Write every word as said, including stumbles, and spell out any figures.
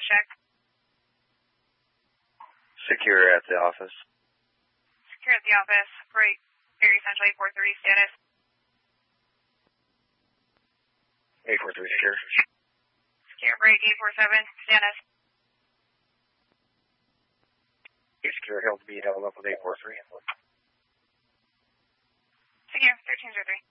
check. Secure at the office. Secure at the office. Great. Area Central eight four three, status. eight four three secure. Secure break eight four seven, status. Secure, held to be held up with eight four three. Secure, thirteen zero three.